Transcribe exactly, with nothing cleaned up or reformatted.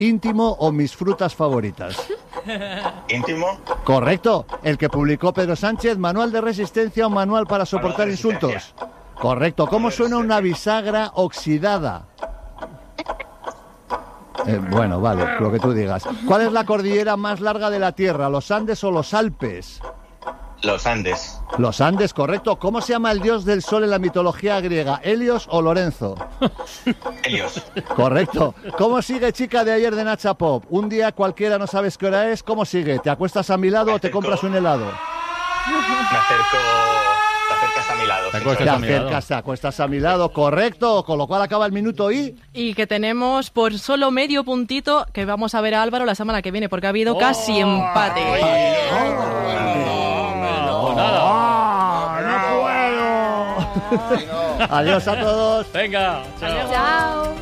íntimo o mis frutas favoritas. ¿Íntimo? Correcto. El que publicó Pedro Sánchez, manual de resistencia o manual para soportar insultos. Correcto. ¿Cómo suena una bisagra oxidada? Eh, bueno, vale, lo que tú digas. ¿Cuál es la cordillera más larga de la Tierra, los Andes o los Alpes? Los Andes. Los Andes, correcto. ¿Cómo se llama el dios del sol en la mitología griega, Helios o Lorenzo? Helios. Correcto. ¿Cómo sigue chica de ayer de Nacha Pop? Un día cualquiera no sabes qué hora es, ¿cómo sigue? ¿Te acuestas a mi lado o te compras un helado? Me acerco... Te acercas a mi lado. Te acuestas, te acercas, te acuestas a mi lado, correcto. Con lo cual acaba el minuto y... Y que tenemos por solo medio puntito que vamos a ver a Álvaro la semana que viene, porque ha habido oh, casi empate. Oh, no, nada. No puedo. Adiós a todos. Venga, chao. Chao.